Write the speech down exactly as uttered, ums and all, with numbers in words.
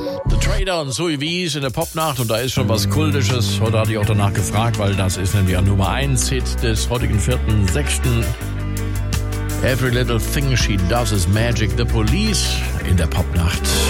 The Trader und Zoe Wies in der Popnacht und da ist schon was Kultisches. Heute hatte ich auch danach gefragt, weil das ist nämlich ein Nummer eins Hit des heutigen vierten sechsten Every Little Thing She Does Is Magic. The Police in der Popnacht.